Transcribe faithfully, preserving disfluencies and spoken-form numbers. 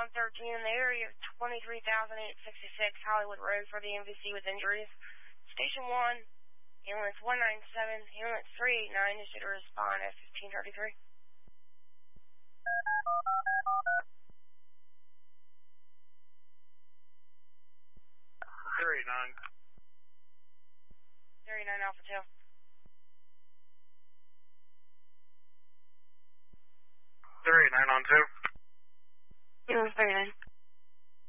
one thirteen in the area of twenty-three thousand eight hundred sixty-six Hollywood Road for the M V C with injuries. Station one, ambulance one nine seven, ambulance three eight nine is due to respond at fifteen thirty-three. zero eight nine. zero eight nine Alpha two. zero eight nine on two. Yeah, thirty-nine.